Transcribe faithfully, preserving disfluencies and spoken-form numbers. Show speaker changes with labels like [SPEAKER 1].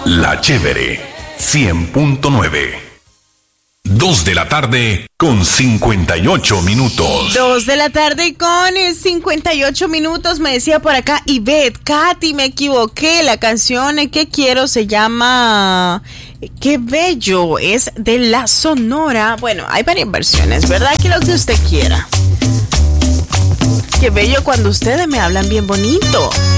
[SPEAKER 1] La Chévere cien punto nueve. Dos de la tarde con cincuenta y ocho minutos.
[SPEAKER 2] Dos de la tarde con cincuenta y ocho minutos. Me decía por acá Ivette, Katy, me equivoqué. La canción que quiero se llama Qué Bello. Es de La Sonora. Bueno, hay varias versiones, ¿verdad? Que lo que usted quiera. Qué bello cuando ustedes me hablan bien bonito.